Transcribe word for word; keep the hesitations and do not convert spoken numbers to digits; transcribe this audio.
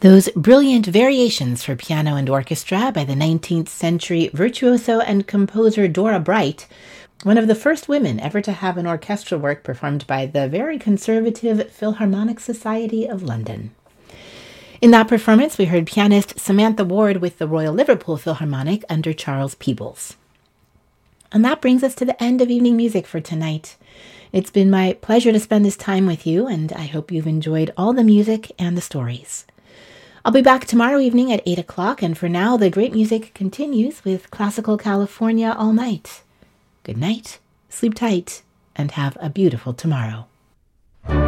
Those brilliant variations for piano and orchestra by the nineteenth century virtuoso and composer Dora Bright, one of the first women ever to have an orchestral work performed by the very conservative Philharmonic Society of London. In that performance, we heard pianist Samantha Ward with the Royal Liverpool Philharmonic under Charles Peebles. And that brings us to the end of evening music for tonight. It's been my pleasure to spend this time with you, and I hope you've enjoyed all the music and the stories. I'll be back tomorrow evening at eight o'clock, and for now, the great music continues with Classical California all night. Good night, sleep tight, and have a beautiful tomorrow.